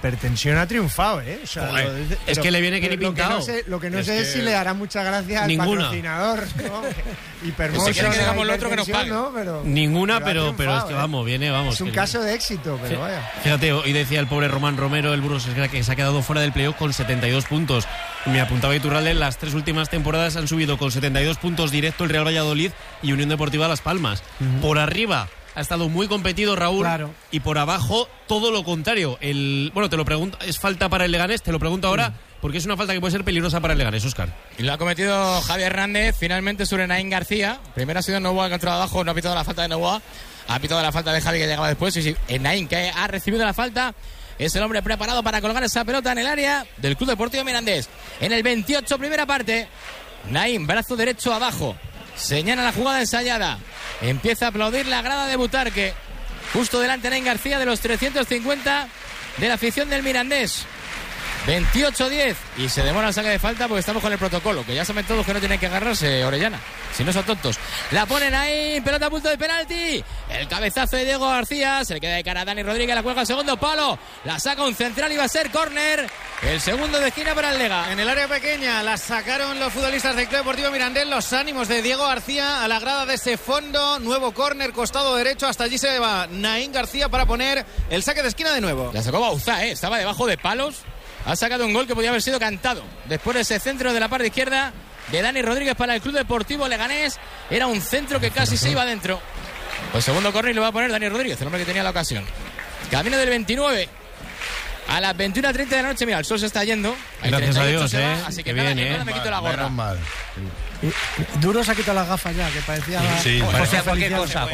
hipertensión ha triunfado, ¿eh? O sea, es que le viene que ni pintado. Lo que no sé es si le hará mucha gracia al patrocinador, ¿no? Hipermotion, si que digamos lo otro que nos pague. ¿no? Pero, ninguna, pero es que vamos, viene, vamos. Es un caso de éxito, pero vaya. Fíjate, hoy decía el pobre Román Romero, el Burgos, que se ha quedado fuera del playoff con 72 puntos. Me apuntaba Iturralde, las 3 últimas temporadas han subido con 72 puntos directo el Real Valladolid y Unión Deportiva Las Palmas. Por arriba ha estado muy competido Raúl, claro. Y por abajo todo lo contrario. Bueno, te lo pregunto, ¿es falta para el Leganés? Te lo pregunto ahora, porque es una falta que puede ser peligrosa para el Leganés, Óscar. Y lo ha cometido Javier Hernández, finalmente sobre Naín García. Primero ha sido Novoa que ha entrado abajo, no ha pitado la falta de Novoa, ha pitado la falta de Javi que llegaba después. Y sí, Naín, que ha recibido la falta, es el hombre preparado para colgar esa pelota en el área del Club Deportivo Mirandés. En el 28, primera parte, Naín, brazo derecho abajo, señala la jugada ensayada, empieza a aplaudir la grada de Butarque, justo delante Naín García de los 350 de la afición del Mirandés. 28-10 y se demora el saque de falta porque estamos con el protocolo, que ya saben todos que no tienen que agarrarse, Orellana, si no son tontos. La ponen ahí, pelota a punto de penalti, el cabezazo de Diego García, se le queda de cara a Dani Rodríguez, la cuelga al segundo palo, la saca un central y va a ser córner, el segundo de esquina para el Lega. En el área pequeña la sacaron los futbolistas del Club Deportivo Mirandés, los ánimos de Diego García a la grada de ese fondo, nuevo córner, costado derecho, hasta allí se va Naín García para poner el saque de esquina de nuevo. La sacó Bauzá, estaba debajo de palos. Ha sacado un gol que podía haber sido cantado. Después de ese centro de la parte izquierda de Dani Rodríguez para el Club Deportivo Leganés. Era un centro que casi se iba adentro. Pues segundo córner lo va a poner Dani Rodríguez, el hombre que tenía la ocasión. Camino del 29. A las 21:30 de la noche, mira, el sol se está yendo. Gracias a Dios, así que bien, nada, me quito la gorra. Duro se ha quitado las gafas ya, que parecía... Sí, cualquier cosa.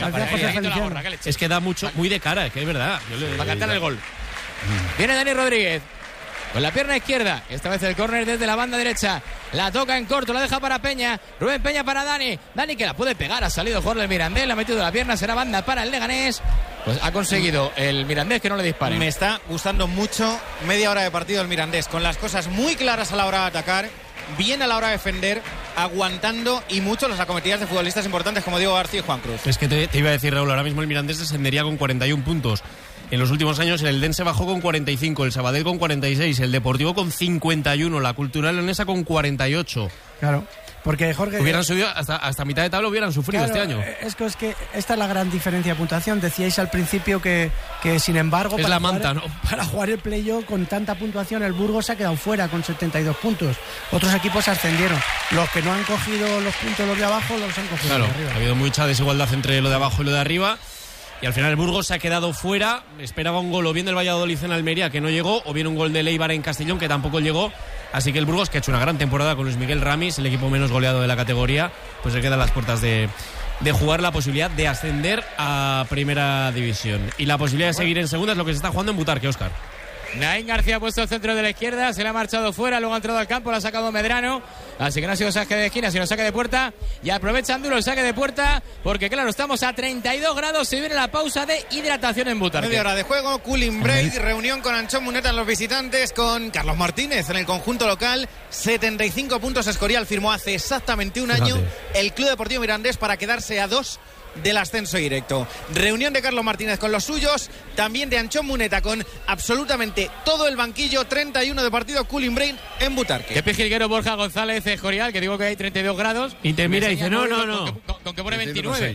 Es que da mucho, muy de cara, que es verdad. Va a cantar el gol. Viene Dani Rodríguez con la pierna izquierda, esta vez el córner desde la banda derecha, la toca en corto, la deja para Peña, Rubén Peña para Dani que la puede pegar, ha salido jugador del Mirandés, le ha metido la pierna, será banda para el Leganés. Pues ha conseguido el Mirandés que no le dispare. Me está gustando mucho media hora de partido el Mirandés, con las cosas muy claras a la hora de atacar, bien a la hora de defender, aguantando y mucho las acometidas de futbolistas importantes como Diego García y Juan Cruz. Es que te iba a decir, Raúl, ahora mismo el Mirandés descendería con 41 puntos. En los últimos años el Eldense bajó con 45, el Sabadell con 46, el Deportivo con 51, la Cultural Leonesa con 48. Claro, porque Jorge... Hubieran subido hasta mitad de tabla, hubieran sufrido este año. Es que esta es la gran diferencia de puntuación. Decíais al principio que sin embargo... Es la manta, ¿no? Para jugar el playoff con tanta puntuación, el Burgos se ha quedado fuera con 72 puntos. Otros equipos ascendieron. Los que no han cogido los puntos los de abajo, los han cogido los de arriba. Ha habido mucha desigualdad entre lo de abajo y lo de arriba. Y al final el Burgos se ha quedado fuera. Esperaba un gol o bien del Valladolid en Almería, que no llegó, o bien un gol de Eibar en Castellón, que tampoco llegó. Así que el Burgos, que ha hecho una gran temporada con Luis Miguel Ramis, el equipo menos goleado de la categoría, pues se queda a las puertas de jugar la posibilidad de ascender a Primera División. Y la posibilidad de seguir en segunda es lo que se está jugando en Butarque, Óscar. Naín García ha puesto el centro de la izquierda, se le ha marchado fuera, luego ha entrado al campo, lo ha sacado Medrano, así que no ha sido saque de esquina, sino saque de puerta, y aprovechan duro el saque de puerta, porque claro, estamos a 32 grados, se viene la pausa de hidratación en Butarque. Media hora de juego, cooling break, reunión con Anchón Muneta en los visitantes, con Carlos Martínez en el conjunto local, 75 puntos Escorial firmó hace exactamente un año el Club Deportivo Mirandés para quedarse a 2 del ascenso directo. Reunión de Carlos Martínez con los suyos, también de Anchón Muneta con absolutamente todo el banquillo. 31 de partido, cooling break en Butarque. Qué pijilguero Borja González Escorial, que digo que hay 32 grados. Y te mira y dice, no. Con que pone 29.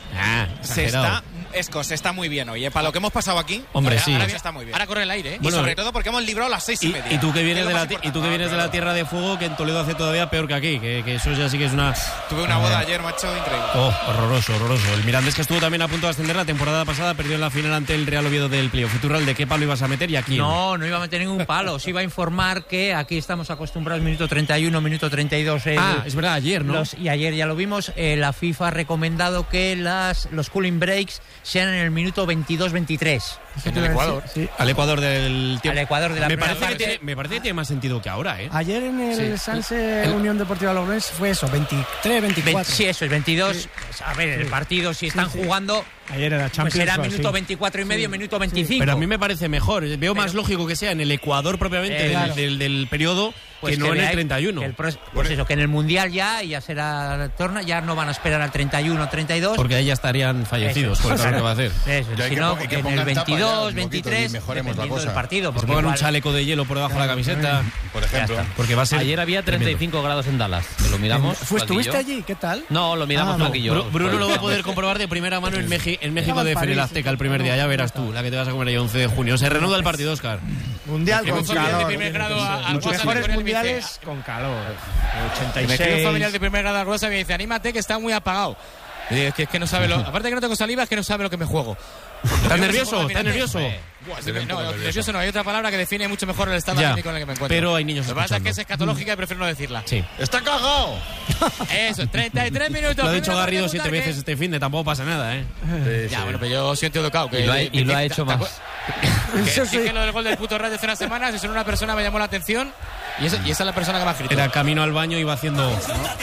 Se está muy bien hoy, para lo que hemos pasado aquí. Hombre, sí. Ahora está muy bien. Ahora corre el aire, Y sobre todo porque hemos librado las 6:30. Y tú que vienes de la Tierra de Fuego, que en Toledo hace todavía peor que aquí, que eso ya sí que es una... Tuve una boda ayer, macho, increíble. Horroroso. El Mirandés, que estuvo también a punto de ascender la temporada pasada, perdió en la final ante el Real Oviedo del playoff. Futural, ¿de qué palo ibas a meter y aquí? No iba a meter ningún palo. Os iba a informar que aquí estamos acostumbrados minuto 31, minuto 32. Es verdad, ayer, ¿no? Y ayer ya lo vimos. La FIFA ha recomendado que los cooling breaks sean en el minuto 22-23. En el Ecuador. Sí. Al Ecuador del tiempo. Al Ecuador de la primera parte. Me parece que tiene más sentido que ahora, ¿eh? Ayer en el Sanse Unión Deportiva Logroñés fue eso, 23, 24. Sí, eso es 22. Sí. A ver, el partido, si están jugando... Ayer era Champions, pues será minuto 24 y medio, minuto 25. Pero a mí me parece mejor. Veo más lógico que sea en el Ecuador propiamente del periodo, pues que no en el 31. Eso, que en el Mundial ya será torna, ya no van a esperar al 31 o 32. Porque ahí ya estarían fallecidos por el calor que va a hacer. Sino que en el 22 22, 23, mejoremos la dependiendo cosa. del partido. Se pongan un chaleco de hielo por debajo de la camiseta. Por ejemplo. Porque va a ser. Ayer había 35 grados en Dallas. Lo miramos. ¿Estuviste allí? ¿Qué tal? No, lo miramos Flaquillo. Bruno lo va a poder comprobar de primera mano en México de Feria Azteca el primer día. Ya verás tú, la que te vas a comer ahí 11 de junio. Se reanuda el partido, Óscar. Mundial con calor. De primer grado a Los mejores mundiales con calor. Me escribe un familiar de primer grado a Rosa y me dice, anímate que está muy apagado. Y digo, es que no sabe aparte que no tengo saliva, es que no sabe lo que me juego. ¿Estás nervioso? ¿Estás nervioso? No, nervioso no. Hay otra palabra que define mucho mejor el estado anímico en el que me encuentro. Pero hay niños Lo que pasa es que escuchando. es escatológica y prefiero no decirla. Sí. ¡Está cagado! Eso, 33 minutos. Lo ha dicho Primera Garrido parte 7 veces este fin de tampoco pasa nada, ¿eh? Ya, bueno, pero yo siento educado. Y lo ha hecho más. Dije lo del gol del puto Rey hace unas semanas y solo una persona me llamó la atención y esa es la persona que me ha escrito. Era camino al baño y iba haciendo.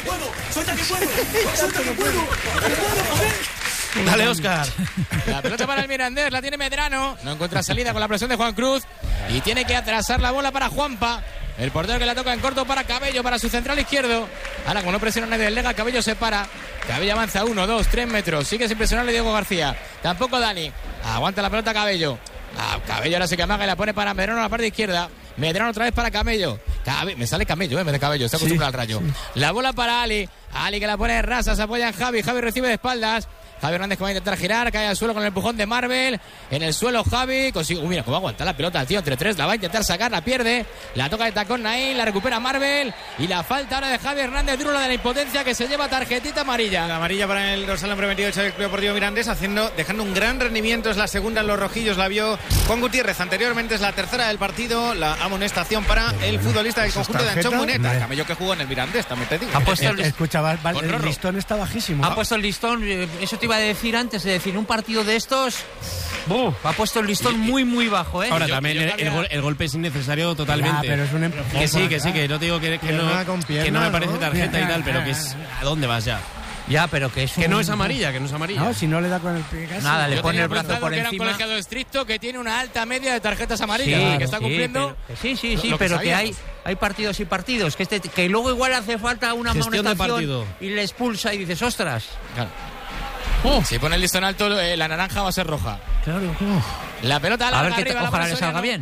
Dale, Óscar. La pelota para el Mirandés, la tiene Medrano. No encuentra salida con la presión de Juan Cruz. Y tiene que atrasar la bola para Juanpa. El portero que la toca en corto para Cabello, para su central izquierdo. Ahora, como no presiona nadie del Lega, Cabello se para. Cabello avanza 1, 2, 3 metros. Sigue sin presionarle Diego García. Tampoco Dani. Aguanta la pelota Cabello. Cabello ahora se que amaga y la pone para Medrano a la parte izquierda. Medrano otra vez para Camello. Me sale Camello, en vez de Cabello. Está acostumbrado al Rayo. La bola para Ali. Ali que la pone en rasa. Se apoya en Javi. Javi recibe de espaldas. Javi Hernández que va a intentar girar, cae al suelo con el empujón de Marvel. En el suelo Javi consigue. Mira cómo aguanta la pelota el tío entre tres. La va a intentar sacar, la pierde. La toca de tacón Naín, la recupera Marvel. Y la falta ahora de Javi Hernández, duro la de la impotencia que se lleva tarjetita amarilla. La amarilla para el dorsal número 28 del Club Deportivo Mirandés, dejando un gran rendimiento. Es la segunda en los rojillos, la vio Juan Gutiérrez. Anteriormente es la tercera del partido. La amonestación para el futbolista del conjunto de Anchón Muneta. Camello que jugó en el Mirandés, también te digo. Ha puesto el listón está bajísimo. Ha puesto el listón, eso te iba a decir antes, de decir, un partido de estos ha puesto el listón muy muy bajo, ¿eh? Ahora también el golpe es innecesario totalmente. Pero es un que sí, que no te digo que no me parece tarjeta y tal, pero que es ¿a dónde vas ya? Ya, pero que es que no es amarilla, que no es amarilla. No, si no le da con el pie casi. Nada, le Yo pone el brazo por que encima. Era un colegiado estricto que tiene una alta media de tarjetas amarillas, Sí, que está cumpliendo. Sí, lo pero que sabíamos. hay partidos y partidos, que luego igual hace falta una gestión de partido amonestación y le expulsa y dices, ostras. Claro. Si pone el listón alto, la naranja va a ser roja. Claro. La pelota A ver larga que arriba, ojalá la le salga bien.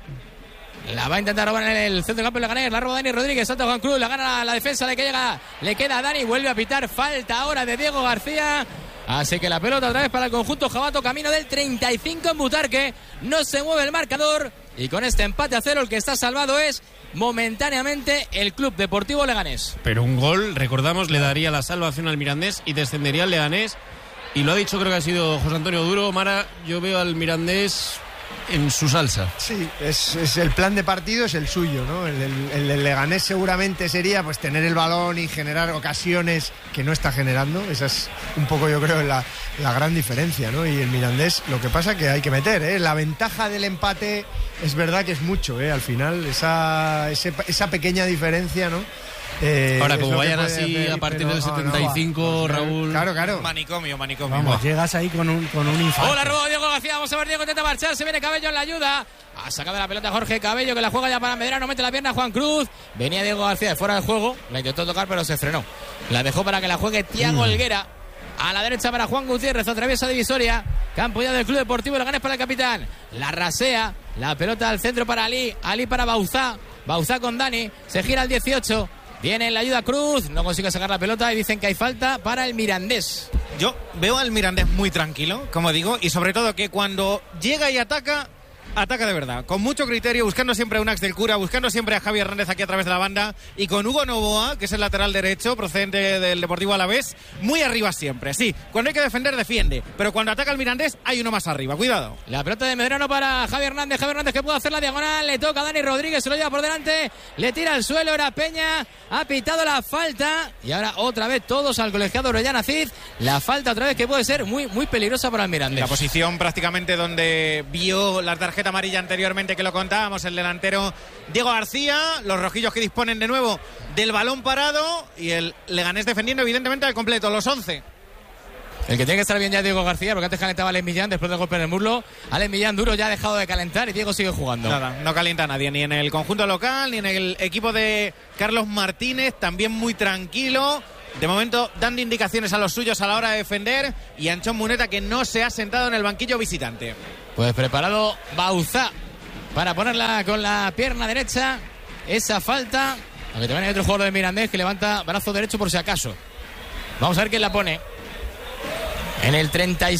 La va a intentar robar en el centro del campo de Leganés. La roba Dani Rodríguez, salta Juan Cruz, la gana la defensa, le queda a Dani, vuelve a pitar, falta ahora de Diego García. Así que la pelota otra vez para el conjunto jabato, camino del 35 en Butarque. No se mueve el marcador y con este empate a 0 el que está salvado es momentáneamente el Club Deportivo Leganés. Pero un gol, recordamos, le daría la salvación al Mirandés y descendería al Leganés. Y lo ha dicho, creo que ha sido José Antonio Duro. Mara, yo veo al Mirandés en su salsa. Sí, es el plan de partido, es el suyo, ¿no? El Leganés seguramente sería pues tener el balón y generar ocasiones que no está generando. Esa es un poco, yo creo, la gran diferencia, ¿no? Y el Mirandés, lo que pasa que hay que meter, ¿eh? La ventaja del empate es verdad que es mucho, ¿eh? Al final, esa pequeña diferencia, ¿no? Ahora, como vayan así a partir del 75, Raúl. Claro. Manicomio. Vamos, llegas ahí con un infarto. Hola, robo Diego García. Vamos a ver, Diego intenta marchar. Se viene Cabello en la ayuda. Ha sacado la pelota Jorge Cabello, que la juega ya para Medrano. Mete la pierna Juan Cruz. Venía Diego García de fuera del juego. La intentó tocar, pero se frenó. La dejó para que la juegue Tiago Helguera. A la derecha para Juan Gutiérrez. Atraviesa divisoria. Campo ya del Club Deportivo Leganés para el capitán. La rasea. La pelota al centro para Ali. Ali para Bauzá. Bauzá con Dani. Se gira al 18. Viene en la ayuda Cruz, no consigue sacar la pelota y dicen que hay falta para el Mirandés. Yo veo al Mirandés muy tranquilo, como digo, y sobre todo que cuando llega y ataca de verdad, con mucho criterio, buscando siempre a Unax del Cura, buscando siempre a Javi Hernández aquí a través de la banda, y con Hugo Novoa, que es el lateral derecho, procedente del Deportivo Alavés, muy arriba siempre. Sí, cuando hay que defender, defiende, pero cuando ataca el Mirandés, hay uno más arriba, cuidado. La pelota de Medrano para Javi Hernández que puede hacer la diagonal, le toca a Dani Rodríguez, se lo lleva por delante, le tira al suelo, era Peña, ha pitado la falta, y ahora otra vez todos al colegiado Orellana Cid, la falta otra vez que puede ser muy, muy peligrosa para el Mirandés. La posición prácticamente donde vio la tarjeta amarilla anteriormente, que lo contábamos, el delantero Diego García, los rojillos que disponen de nuevo del balón parado y el Leganés defendiendo evidentemente al completo, los 11. El que tiene que estar bien ya es Diego García, porque antes calentaba a Alex Millán después del golpe en el muslo. Alex Millán duro ya ha dejado de calentar y Diego sigue jugando. Nada, no calienta a nadie, ni en el conjunto local, ni en el equipo de Carlos Martínez, también muy tranquilo. De momento dando indicaciones a los suyos a la hora de defender, y Anchón Muneta, que no se ha sentado en el banquillo visitante. Pues preparado Bauzá para ponerla con la pierna derecha. Esa falta. Aunque también hay otro jugador de Mirandés que levanta brazo derecho por si acaso. Vamos a ver quién la pone. En el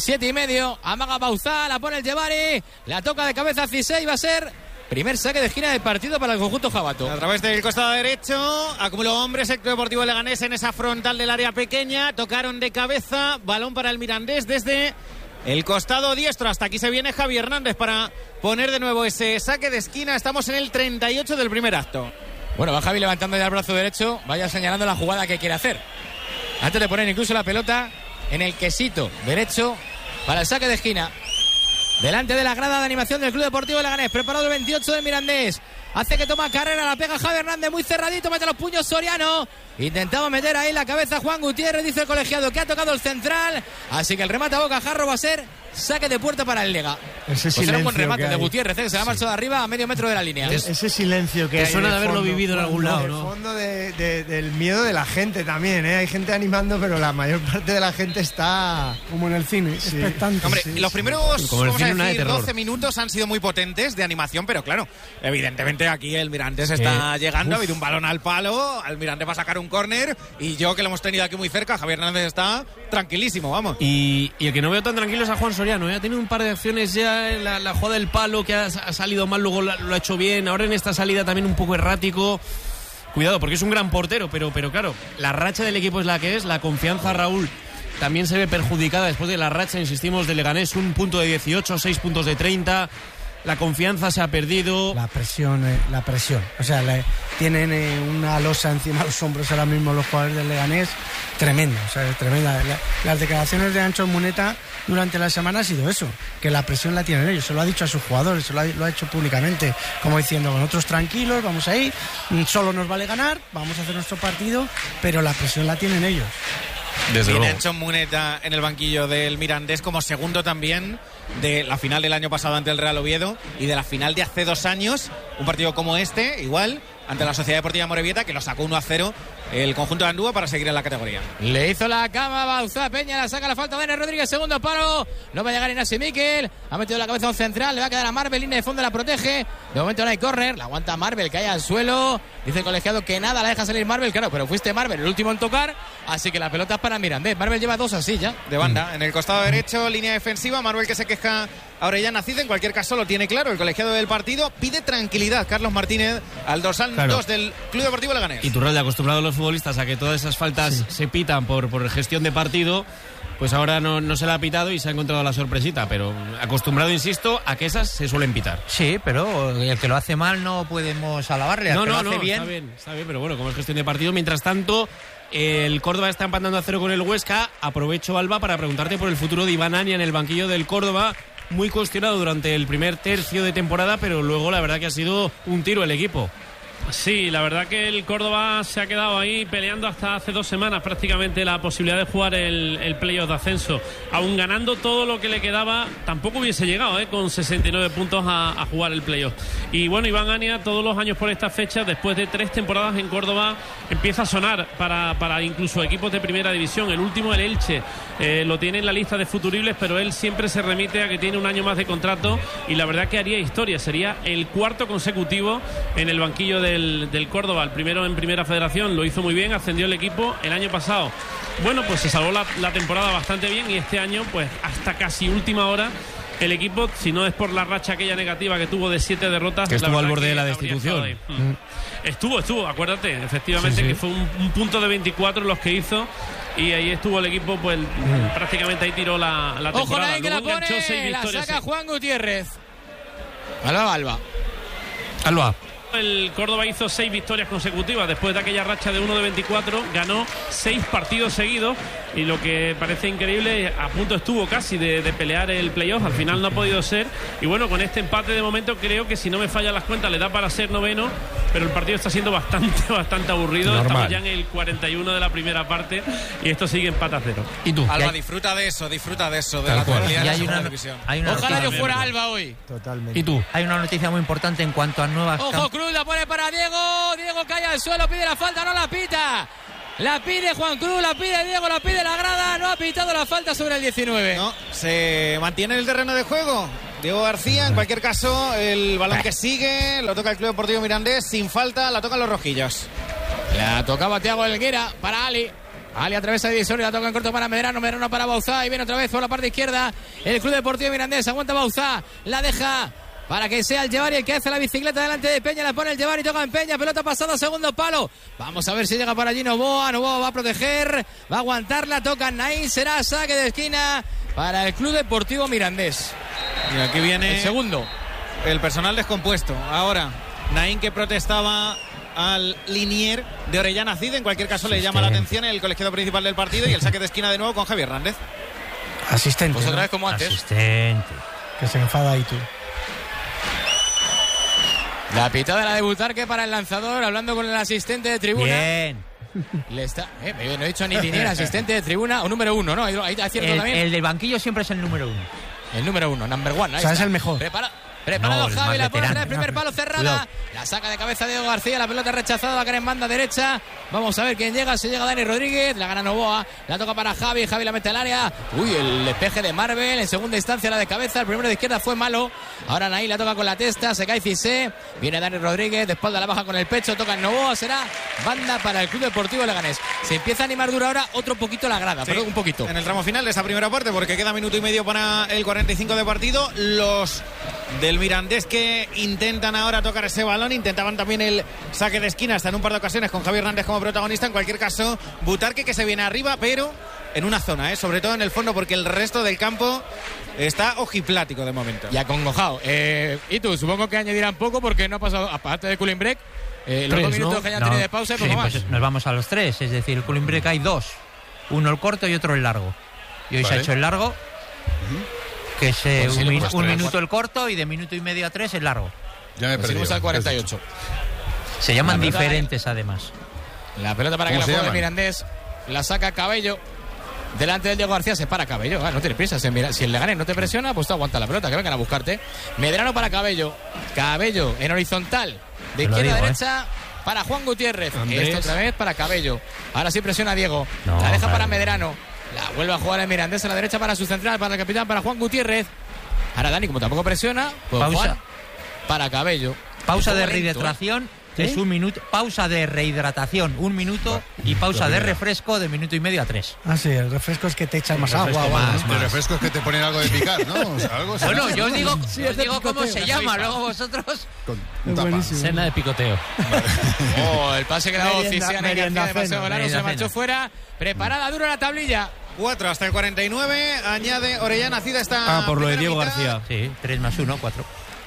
37,5. Amaga Bauzá, la pone el Jebari. La toca de cabeza a Cisey. Va a ser primer saque de esquina del partido para el conjunto jabato. A través del costado derecho, acumuló hombres el Club Deportivo Leganés en esa frontal del área pequeña. Tocaron de cabeza, balón para el Mirandés desde el costado diestro. Hasta aquí se viene Javi Hernández para poner de nuevo ese saque de esquina. Estamos en el 38 del primer acto. Bueno, va Javi levantando ya el brazo derecho. Vaya señalando la jugada que quiere hacer. Antes de poner incluso la pelota en el quesito derecho para el saque de esquina. Delante de la grada de animación del Club Deportivo Leganés. Preparado el 28 del Mirandés. Hace que toma carrera, la pega Javi Hernández muy cerradito, mete los puños Soriano. Intentaba meter ahí la cabeza Juan Gutiérrez, dice el colegiado que ha tocado el central. Así que el remate a bocajarro va a ser saque de puerta para el Lega. Ese pues era un buen remate de Gutiérrez, que se la ha marchado de arriba a medio metro de la línea. Ese silencio que hay. Suena de haberlo fondo, vivido en algún lado, ¿no? El fondo del miedo de la gente también, ¿eh? Hay gente animando, pero la mayor parte de la gente está como en el cine, expectante. Hombre, los primeros como el cine, vamos a de decir, terror. 12 minutos han sido muy potentes de animación, pero claro, evidentemente aquí el Mirandés está llegando, ha habido un balón al palo, el Mirandés va a sacar un córner y yo que lo hemos tenido aquí muy cerca, Javier Hernández está tranquilísimo, vamos. Y el que no veo tan tranquilo es a Juan Soriano, ¿eh? Ha tenido un par de acciones ya en la jugada del palo que ha salido mal, luego lo ha hecho bien, ahora en esta salida también un poco errático. Cuidado, porque es un gran portero, pero claro, la racha del equipo es la que es, la confianza, Raúl, también se ve perjudicada después de la racha, insistimos, de Leganés, 1 punto de 18, 6 puntos de 30, la confianza se ha perdido. La presión. O sea, tienen una losa encima de los hombros ahora mismo los jugadores del Leganés, tremenda, o sea, tremenda. Las declaraciones de Ancho Muneta durante la semana ha sido eso, que la presión la tienen ellos, se lo ha dicho a sus jugadores, se lo ha hecho públicamente, como diciendo, nosotros tranquilos, vamos a ir, solo nos vale ganar, vamos a hacer nuestro partido, pero la presión la tienen ellos. Viene Ancho Muneta en el banquillo del Mirandés como segundo también de la final del año pasado ante el Real Oviedo y de la final de hace 2 años, un partido como este, igual, ante la Sociedad Deportiva Morevieta, que lo sacó 1-0 el conjunto de Andúa para seguir en la categoría. Le hizo la cama Bauzá, Peña la saca la falta de Enes Rodríguez, segundo palo, no va a llegar Inasi Miquel, ha metido la cabeza a un central, le va a quedar a Marvel, línea de fondo la protege, de momento no hay córner, la aguanta Marvel, cae al suelo, dice el colegiado que nada, la deja salir Marvel, claro, pero fuiste Marvel el último en tocar, así que la pelota es para Mirandés. Marvel lleva 2 así ya. De banda, en el costado derecho, línea defensiva, Marvel que se queja a Orellana Cid, en cualquier caso lo tiene claro, el colegiado del partido pide tranquilidad, Carlos Martínez, al dorsal 2 del Club Deportivo Leganés. Y Turralde, acostumbrado a los futbolistas a que todas esas faltas se pitan por gestión de partido, pues ahora no se la ha pitado y se ha encontrado la sorpresita, pero acostumbrado, insisto, a que esas se suelen pitar. Sí, pero el que lo hace mal no podemos alabarle, al que lo hace bien. Está bien, pero bueno, como es gestión de partido, mientras tanto el Córdoba está empatando a 0 con el Huesca. Aprovecho, Alba, para preguntarte por el futuro de Iván Ania en el banquillo del Córdoba, muy cuestionado durante el primer tercio de temporada, pero luego la verdad que ha sido un tiro el equipo. Sí, la verdad que el Córdoba se ha quedado ahí peleando hasta hace 2 semanas prácticamente la posibilidad de jugar el playoff de ascenso. Aún ganando todo lo que le quedaba, tampoco hubiese llegado con 69 puntos a jugar el playoff. Y bueno, Iván Ania todos los años por esta fecha, después de 3 temporadas en Córdoba, empieza a sonar para incluso equipos de primera división. El último, el Elche, lo tiene en la lista de futuribles, pero él siempre se remite a que tiene un año más de contrato y la verdad que haría historia. Sería el 4º consecutivo en el banquillo del Córdoba. El primero en Primera Federación, lo hizo muy bien, ascendió el equipo el año pasado. Bueno, pues se salvó la temporada bastante bien y este año, pues hasta casi última hora, el equipo, si no es por la racha aquella negativa que tuvo de 7 derrotas, que estuvo al borde de la destitución. Estuvo, acuérdate, efectivamente, que fue un punto de 24 los que hizo. Y ahí estuvo el equipo, pues prácticamente ahí tiró la temporada. Ojo, la que la pone, la saca Juan Gutiérrez. Alba. El Córdoba hizo 6 victorias consecutivas después de aquella racha de 1 de 24, ganó 6 partidos seguidos y lo que parece increíble, a punto estuvo casi de pelear el playoff, al final no ha podido ser y bueno, con este empate de momento creo que si no me fallan las cuentas le da para ser 9º, pero el partido está siendo bastante aburrido. Normal. Estamos ya en el 41 de la primera parte y esto sigue empate a 0. ¿Y tú? Alba, disfruta de eso, de la actualidad de la segunda división. Ojalá yo fuera Alba hoy. Totalmente. ¿Y tú? Hay una noticia muy importante en cuanto a nuevas... Ojo, Cruz la pone para Diego. Diego cae al suelo, pide la falta, no la pita. La pide Juan Cruz, la pide Diego, la pide la grada. No ha pitado la falta sobre el 19. No, se mantiene en el terreno de juego. Diego García, en cualquier caso, el balón que sigue, lo toca el Club Deportivo Mirandés, sin falta, la tocan los rojillos. La tocaba Thiago Helguera para Ali. Ali atraviesa divisoria, la toca en corto para Medrano, Medrano para Bauzá, y viene otra vez por la parte izquierda el Club Deportivo Mirandés, aguanta Bauzá, la deja para que sea el Yevari el que hace la bicicleta delante de Peña, la pone el Yevari, toca en Peña, pelota pasada, segundo palo, vamos a ver si llega para allí Novoa va a proteger, va a aguantarla, toca Naín, será saque de esquina para el Club Deportivo Mirandés. Y aquí viene el segundo. El personal descompuesto. Ahora, Naín, que protestaba al linier de Orellana Cid. En cualquier caso, le llama la atención el colegiado principal del partido y el saque de esquina de nuevo con Javi Hernández. Asistente. Pues otra vez como antes. Asistente. Que se enfada ahí tú. La pitada de la de Butarque para el lanzador, hablando con el asistente de tribuna. Bien. Le está, no he dicho ni linier, asistente de tribuna o número 1, ¿no? Ahí acierto también. El del banquillo siempre es el número 1. El número 1, number 1. O sea, es el mejor. Preparado No, Javi, la pone en veterano. el primer palo cerrada. Cuidado. La saca de cabeza Diego García, la pelota rechazada, va a caer en banda derecha. Vamos a ver quién llega, si llega Dani Rodríguez, la gana Novoa, la toca para Javi, Javi la mete al área. Uy, el despeje de Marvel, en segunda instancia la de cabeza, el primero de izquierda fue malo. Ahora Naí la toca con la testa, se cae Cissé, viene Dani Rodríguez, de espalda la baja con el pecho, toca en Novoa, será banda para el Club Deportivo Leganés. Se empieza a animar duro ahora, otro poquito la grada, Sí, pero un poquito. En el tramo final de esa primera parte, porque queda minuto y medio para el 45 de partido. Los del Mirandés que intentan ahora tocar ese balón, intentaban también el saque de esquina hasta en un par de ocasiones con Javi Hernández como protagonista. En cualquier caso, Butarque que se viene arriba, pero en una zona, sobre todo en el fondo, porque el resto del campo está ojiplático de momento. Y acongojado. Y tú, supongo que añadirán poco porque no ha pasado, aparte de cooling break, los 2 minutos, ¿no?, que hayan tenido de pausa y poco más. Pues nos vamos a los 3, es decir, el cooling break hay 2. Uno el corto y otro el largo. Y hoy se ha hecho el largo, que es Pues sí, un minuto el corto y de minuto y medio a 3 el largo. Ya me he perdido. Al 48. Se llaman diferentes además. La pelota para que la juegue el Mirandés, la saca Cabello. Delante del Diego García se para Cabello. No tiene prisa. Si el Leganés no te presiona, pues tú aguanta la pelota, que vengan a buscarte. Medrano para Cabello. Cabello en horizontal. De izquierda a derecha para Juan Gutiérrez. Esto otra vez para Cabello. Ahora sí presiona a Diego. La deja para Medrano. La vuelve a jugar el Mirandés a la derecha para su central, para el capitán, para Juan Gutiérrez. Ahora Dani, como tampoco presiona, pues pausa. Juan para Cabello. Pausa de rehidratación. Es un minuto, pausa de rehidratación, 1 minuto, y pausa de refresco de minuto y medio a 3. Ah, sí, el refresco es que te echan más agua. Más. El refresco es que te ponen algo de picar, ¿no? O sea, algo bueno, yo os digo, Sí, yo es de digo cómo picoteo. se llama, luego vosotros. con Es tapa. buenísimo. Cena de picoteo. El pase que le ha dado Cisiana y García de paseo Golano, se merienda marchó cena. fuera. Preparada duro la tablilla. 4 hasta el 49, añade Orellana Cid esta por lo de Diego primera mitad. García. Sí, 3 más 1, 4.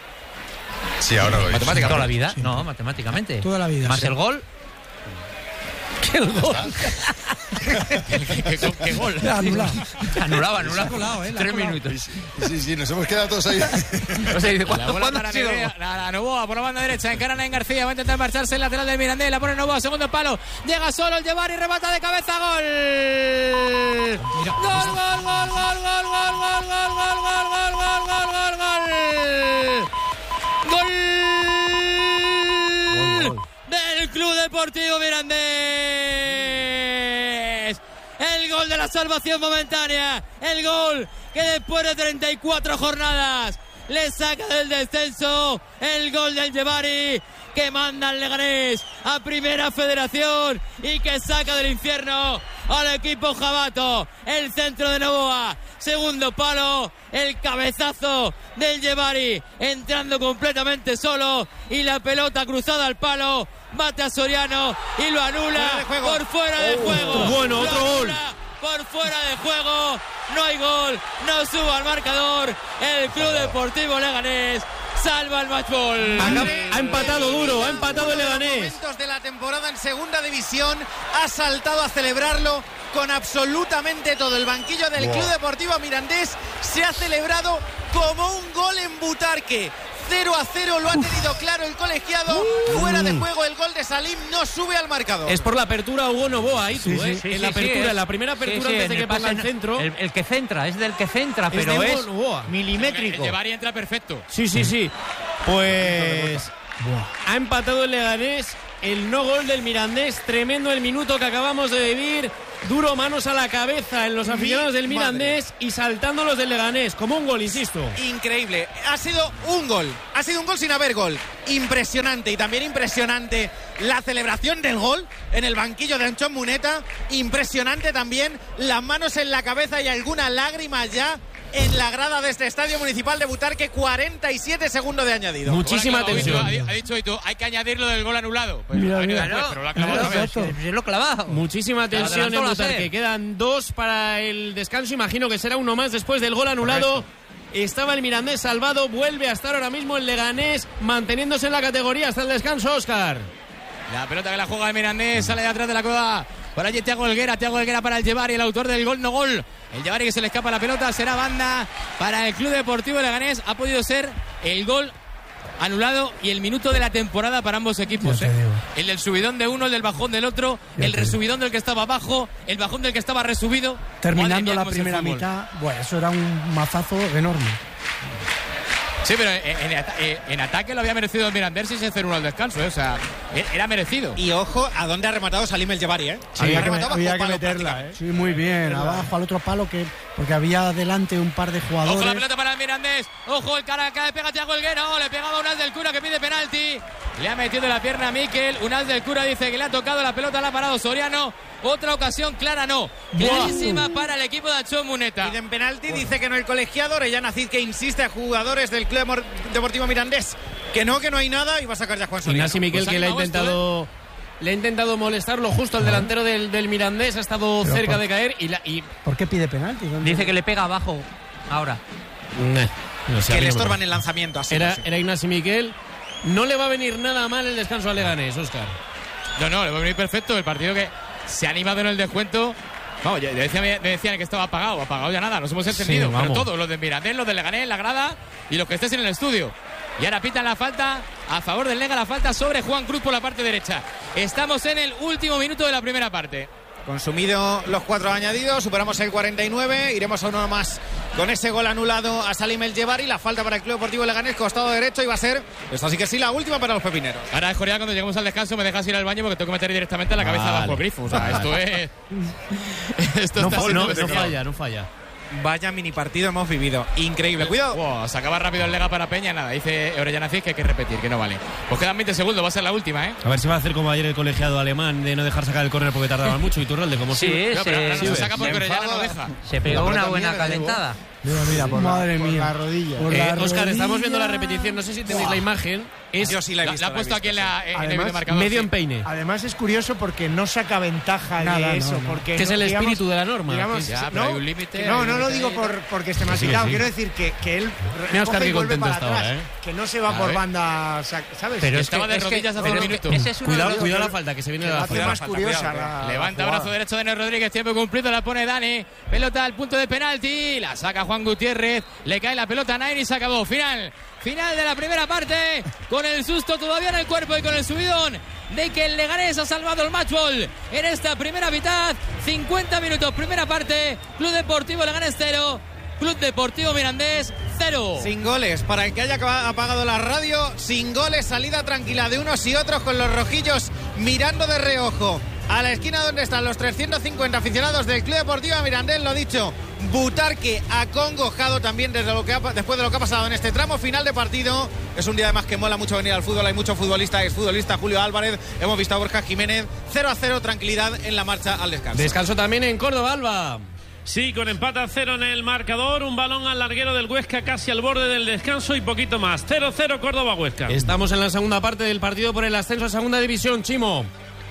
Sí, ahora lo veis. Toda la vida. No, matemáticamente. Toda la vida. Más Sí. el gol. ¿Qué gol? Anulaba. colado, la 3 ha colado. minutos. Sí, nos hemos quedado todos ahí. O sea, dice, La ¿cuándo bola para ha sido el gol? la Novoa por la banda derecha. Encara Naín García. Va a intentar marcharse el lateral del Mirandés. La pone Novoa, segundo palo. Llega solo el Yevari y remata de cabeza. Gol. Gol del Club Deportivo Mirandés. El gol de la salvación momentánea. El gol que después de 34 jornadas le saca del descenso. El gol del Yevari que manda al Leganés a Primera Federación y que saca del infierno al equipo jabato. El centro de Novoa, segundo palo, el cabezazo del Yevari entrando completamente solo y la pelota cruzada al palo. Bate a Soriano y lo anula por fuera de juego. Bueno, otro gol. Por fuera de juego, no hay gol, no suba al marcador. El Club Deportivo Leganés salva el matchball. Ha empatado duro, ha empatado el Leganés. Momentos de la temporada en segunda división, ha saltado a celebrarlo con absolutamente todo. El banquillo del Club Deportivo Mirandés se ha celebrado como un gol en Butarque. 0-0 lo ha tenido claro el colegiado. Fuera de juego el gol de Salim, no sube al marcador. Es por la apertura Hugo Novoa, ahí tú, Sí, en la apertura, en la primera apertura antes de que pase el centro. El que centra, es del que centra, Es pero de es Hugo Novoa. milimétrico. El Yevari entra perfecto. Sí. Pues ha empatado el Leganés. El no gol del Mirandés, tremendo el minuto que acabamos de vivir. duro, manos a la cabeza en los aficionados del Mirandés y saltando los del Leganés, como un gol, insisto. Increíble, ha sido un gol sin haber gol. Impresionante, y también impresionante la celebración del gol en el banquillo de Anchón Muneta. Impresionante también las manos en la cabeza y algunas lágrimas ya en la grada de este estadio municipal de Butarque. 47 segundos de añadido. Muchísima tensión. Ha dicho Itu, hay que añadir lo del gol anulado. Pues Mira, ha venido mira. después, pero lo ha clavado otra vez. Se lo clavado. Muchísima tensión en Butarque. Quedan 2 para el descanso. Imagino que será uno más después del gol anulado. Correcto. Estaba el Mirandés salvado. Vuelve a estar ahora mismo el Leganés manteniéndose en la categoría hasta el descanso, Óscar. La pelota que la juega el Mirandés sale de atrás de la coda. Por allí Thiago Helguera para el Llevar y el autor del gol no gol. El Llevar que se le escapa la pelota, será banda para el Club Deportivo Leganés. Ha podido ser el gol anulado y el minuto de la temporada para ambos equipos. El del subidón de uno, el del bajón del otro, el resubidón del que estaba abajo, el bajón del que estaba resubido. Terminando la primera mitad, bueno, eso era un mazazo enorme. Sí, pero en ataque lo había merecido el Mirandés sin ser 0-1 al descanso, o sea, era merecido. Y ojo a dónde ha rematado Salim El Llevari, Sí, había que meterla, Sí, muy bien, abajo al otro palo, porque había delante un par de jugadores. Ojo la pelota para el Mirandés, ojo el cara que le pega a Thiago Helguera, le pegaba Unal del Cura que pide penalti, le ha metido la pierna a Miquel. Unal del Cura dice que le ha tocado la pelota, la ha parado Soriano. Otra ocasión clara no, clarísima para el equipo de Anchón Muneta. Piden penalti, dice que no el colegiado. Orellana Cid que insiste a jugadores del Club Deportivo Mirandés que no hay nada, y va a sacar ya Juan Soriano. Ignacio Miquel, que le ha intentado molestarlo justo al delantero del Mirandés, ha estado cerca de caer y ¿por qué pide penalti? Dice que le pega abajo ahora. No sé, que le estorban el lanzamiento. Así era Ignacio Miquel. No le va a venir nada mal el descanso al Leganés, Óscar. No, le va a venir perfecto. El partido que se ha animado en el descuento. Vamos, me decían que estaba apagado ya nada, nos hemos entendido. Sí, pero todos, los de Mirandés, los de Leganés, la grada y los que estés en el estudio. Y ahora pitan la falta a favor del Lega, la falta sobre Juan Cruz por la parte derecha. Estamos en el último minuto de la primera parte. Consumido los 4 añadidos, superamos el 49, iremos a uno más con ese gol anulado a Salim El Llevari. La falta para el Club Deportivo Leganés, costado derecho, y va a ser, esto así que sí, la última para los pepineros. Ahora, Joria, cuando lleguemos al descanso me dejas ir al baño porque tengo que meter directamente la cabeza bajo el grifo. O sea, esto es... no falla. Vaya mini partido hemos vivido, increíble, cuidado. Wow, se acaba rápido el Lega para Peña, nada, dice Orellana Cid que hay que repetir, que no vale. Pues quedan 20 segundos, va a ser la última, A ver si va a hacer como ayer el colegiado alemán de no dejar sacar el córner porque tardaban mucho, y Iturralde como pero ahora no se saca porque Orellana no deja. Se pegó una buena calentada. Mira, madre mía, la rodilla. Óscar, estamos viendo la repetición, no sé si tenéis la imagen. Yo sí la he visto. La ha puesto aquí en el videomarcador. Medio empeine. Además es curioso porque no saca ventaja de eso. Porque que es el espíritu de la norma. Pero hay un límite. No lo digo porque esté mal quitado. Quiero decir que él mira, Óscar, que vuelve contento para está atrás. ahora, Que no se va por banda, ¿sabes? Pero estaba de rodillas hace un minuto. Cuidado la falta, que se viene de la falta. más curiosa. Levanta brazo derecho de Ney Rodríguez, tiempo cumplido, la pone Dani. Pelota al punto de penalti, la saca Juan Gutiérrez, le cae la pelota a Nair y se acabó. Final de la primera parte, con el susto todavía en el cuerpo y con el subidón de que el Leganés ha salvado el matchball en esta primera mitad. 50 minutos, primera parte, Club Deportivo Leganés 0, Club Deportivo Mirandés 0. Sin goles, para el que haya apagado la radio, sin goles, salida tranquila de unos y otros, con los rojillos mirando de reojo a la esquina donde están los 350 aficionados del Club Deportivo Mirandés. Lo dicho, Butarque acongojado también después de lo que ha pasado en este tramo final de partido. Es un día además que mola mucho venir al fútbol, hay mucho futbolista, exfutbolista Julio Álvarez, hemos visto a Borja Jiménez. 0-0, tranquilidad en la marcha al descanso. Descanso también en Córdoba, Alba. Sí, con empate a 0 en el marcador, un balón al larguero del Huesca casi al borde del descanso y poquito más. 0-0 Córdoba-Huesca. Estamos en la segunda parte del partido por el ascenso a segunda división, Chimo.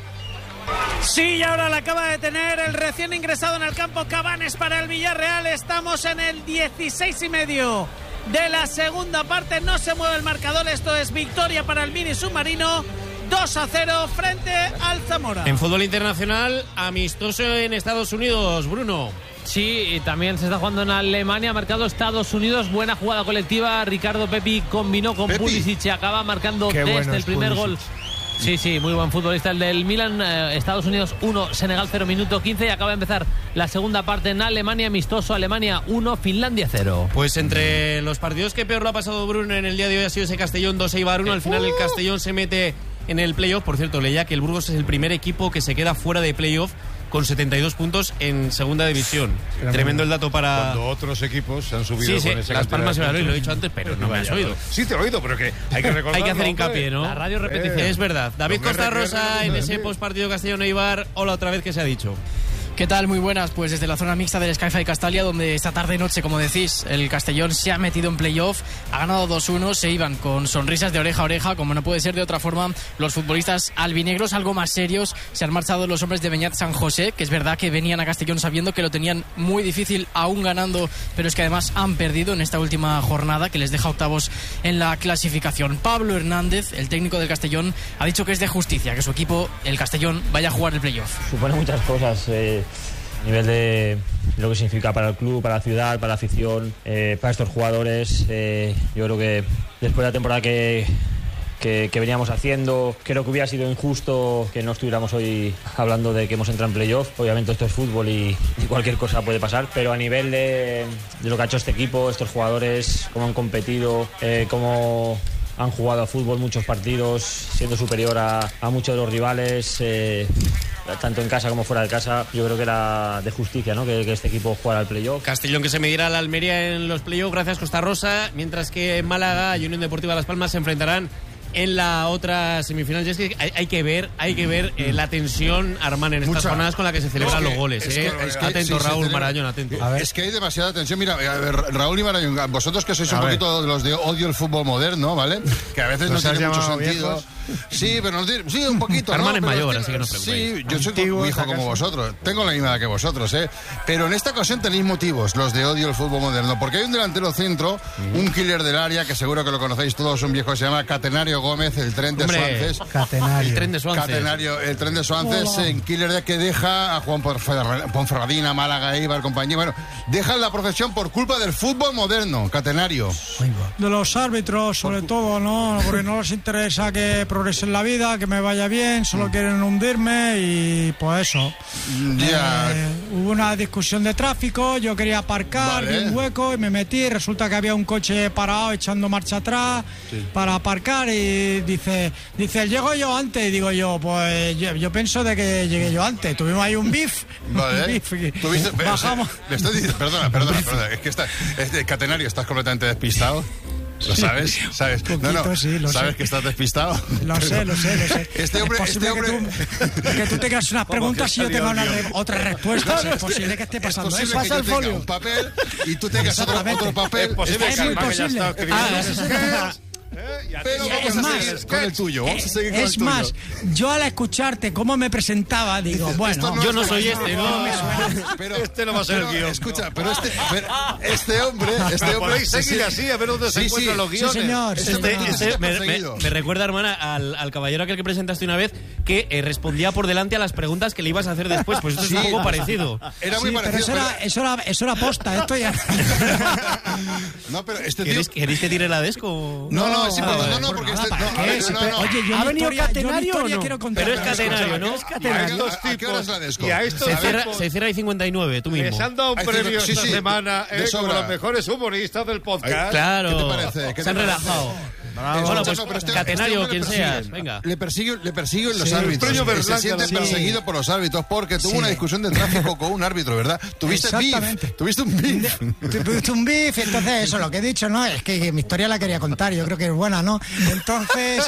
Sí, y ahora la acaba de tener el recién ingresado en el campo Cabanes para el Villarreal. Estamos en el 16,5 de la segunda parte. No se mueve el marcador, esto es victoria para el Mini Submarino. 2-0 frente al Zamora. En fútbol internacional, amistoso en Estados Unidos, Bruno. Sí, y también se está jugando en Alemania, ha marcado Estados Unidos, buena jugada colectiva. Ricardo Pepi combinó con Pulisic y acaba marcando desde el primer gol. Sí, muy buen futbolista el del Milan. Estados Unidos 1, Senegal 0, minuto 15, y acaba de empezar la segunda parte en Alemania, amistoso, Alemania 1, Finlandia 0. Pues entre los partidos que peor lo ha pasado Bruno en el día de hoy ha sido ese Castellón 2-1. Al final el Castellón se mete en el playoff. Por cierto, leía que el Burgos es el primer equipo que se queda fuera de playoff con 72 puntos en segunda división. Tremendo el dato para... Cuando otros equipos se han subido con esa Las Palmas y cantidad de Valladolid, lo he puntos. dicho antes, pero no me has oído. Sí, te he oído, pero que hay que recordar. Hay que hacer hincapié, ¿no? La radio repetición. Es verdad. David Costa Rosa en ese postpartido Castellón-Eibar. Hola otra vez, ¿qué se ha dicho? ¿Qué tal? Muy buenas. Pues desde la zona mixta del Sky-Fi Castalia, donde esta tarde-noche, como decís, el Castellón se ha metido en playoff, ha ganado 2-1, se iban con sonrisas de oreja a oreja, como no puede ser de otra forma. Los futbolistas albinegros, algo más serios, se han marchado los hombres de Beñat San José, que es verdad que venían a Castellón sabiendo que lo tenían muy difícil, aún ganando, pero es que además han perdido en esta última jornada, que les deja octavos en la clasificación. Pablo Hernández, el técnico del Castellón, ha dicho que es de justicia que su equipo, el Castellón, vaya a jugar el playoff. Supone muchas cosas, a nivel de lo que significa para el club, para la ciudad, para la afición, para estos jugadores. Yo creo que después de la temporada que veníamos haciendo, creo que hubiera sido injusto que no estuviéramos hoy hablando de que hemos entrado en playoff. Obviamente esto es fútbol y cualquier cosa puede pasar, pero a nivel de lo que ha hecho este equipo, estos jugadores, cómo han competido, cómo han jugado a fútbol muchos partidos, siendo superior a muchos de los rivales, tanto en casa como fuera de casa, yo creo que era de justicia, ¿no? que este equipo jugara al playoff. Castellón que se medirá a la Almería en los playoffs, gracias Costa Rosa, mientras que Málaga y Unión Deportiva Las Palmas se enfrentarán en la otra semifinal. Y es que hay que ver la tensión, Armán, en estas jornadas con la que se celebran los goles. Atento, sí, Raúl Marañón, atento. Es que hay demasiada tensión. Mira, Raúl y Marañón, vosotros que sois un poquito de los de odio el fútbol moderno, ¿vale? Que a veces no tiene mucho sentido. Viejos. Sí, pero sí, un poquito. Armán es mayor, así que no preocupéis. Sí, yo soy muy hijo como vosotros. Tengo la misma edad que vosotros, ¿eh? Pero en esta ocasión tenéis motivos, los de odio el fútbol moderno. Porque hay un delantero centro, un killer del área, que seguro que lo conocéis todos, un viejo que se llama Catenario Gómez, el tren de Suances. El tren de Suances. El tren de Suances, en killer de que deja a Juan Ponferradina, Málaga, Eibar, compañía. Bueno, dejan la profesión por culpa del fútbol moderno, Catenario. De los árbitros, sobre todo, ¿no? Porque no les interesa que progrese en la vida, que me vaya bien, solo quieren hundirme y pues eso. Hubo una discusión de tráfico, yo quería aparcar, vi un hueco y me metí, resulta que había un coche parado echando marcha atrás para aparcar y dice, llego yo antes, y digo yo, pues yo pienso de que llegué yo antes, tuvimos ahí un beef. Bajamos. Le estoy diciendo, perdona, es que Catenario, estás completamente despistado. ¿Lo sabes? ¿Sabes? Poquito, sí, lo ¿sabes sé. que estás despistado? Lo sé. Este hombre... Que tú tengas unas preguntas y yo tenga otras respuestas. Es posible que esté pasando. Es posible que yo tenga un papel y tú tengas otro papel. Es posible que Armán ya está escribiendo. Pero vamos a seguir con el tuyo. Es más, yo al escucharte cómo me presentaba, digo, bueno, yo no soy este, ¿no? Pero este no va a ser el guión. Escucha, pero este hombre podéis seguir así, a ver dónde se encuentran los guiones. Sí, señor. Me recuerda, hermana, al caballero aquel que presentaste una vez, que respondía por delante a las preguntas que le ibas a hacer después. Pues esto es un poco parecido. Era muy parecido. Pero eso era posta, esto ya. No, pero este tío... ¿Queréis que tire la desco? No, porque Oye, yo ¿ha venido Catenario o no? Pero es Catenario, ¿no? ¿A qué hora es la desco? Y a estos se cierra ahí 59, tú mismo. Les han dado un premio esta semana como los mejores humoristas del podcast. Claro. ¿Qué te parece? Se han relajado. Bueno, pues Catenario, quien seas, venga. Le persiguen los árbitros. Se siente perseguido por los árbitros porque tuvo una discusión de tráfico con un árbitro, ¿verdad? Tuviste un beef. Tuviste un beef, entonces eso, lo que he dicho, ¿no? Es que mi historia la quería contar, yo creo que es buena, ¿no? Entonces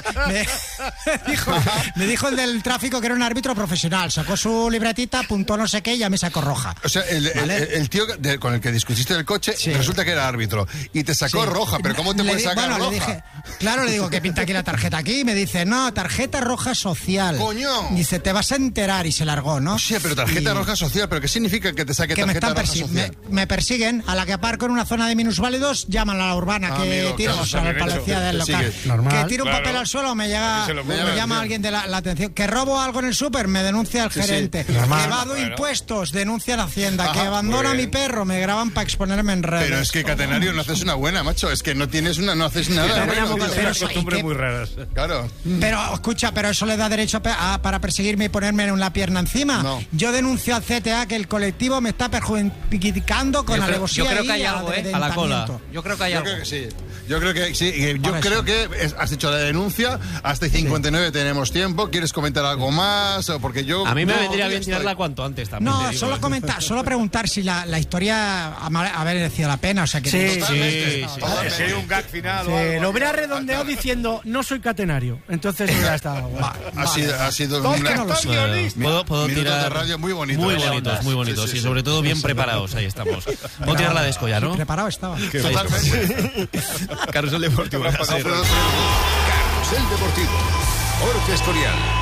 me dijo el del tráfico que era un árbitro profesional, sacó su libretita, apuntó no sé qué y ya me sacó roja. O sea, el tío con el que discutiste del coche resulta que era árbitro y te sacó roja, pero ¿cómo te puedes sacar roja? Claro, le digo, ¿qué pinta aquí la tarjeta aquí? Y me dice, no, tarjeta roja social. ¡Coño! Dice, te vas a enterar y se largó, ¿no? Sí, pero tarjeta roja social, ¿pero qué significa que te saque tarjeta roja social? Me persiguen, a la que aparco en una zona de minusválidos, llaman a la urbana, que tiro, o sea, a la policía del local. Que tiro un papel al suelo, me llama alguien de la atención. Que robo algo en el súper, me denuncia el gerente. Que evado impuestos, denuncia la hacienda. Que abandona a mi perro, me graban para exponerme en redes. Pero es que, Catenario, no haces una buena, macho. Es que no no haces nada. Pero costumbres muy raras. Claro. Pero, escucha, pero eso le da derecho para perseguirme y ponerme una pierna encima. No. Yo denuncio al CTA que el colectivo me está perjudicando con alevosía. Yo creo que hay algo, a la cola. Yo creo que hay algo. Yo creo que sí. Yo creo que has hecho la denuncia, hasta 59 tenemos tiempo. ¿Quieres comentar algo más? Porque yo... A mí me vendría bien tirarla cuanto antes también. No, solo preguntar si la historia ha merecido la pena. O sea que sí. Si hay un gag final o algo, lo hubiera redondeado diciendo, no soy catenario. Entonces ya está. Ha sido Puedo tirar de radio muy bonitos. Muy bonitos. Y sobre todo bien preparados. Ahí estamos. Puedo tirar la de Escolla, ¿no? Preparado estaba. Carrusel Deportivo. Carrusel Deportivo. Jorge Escorial.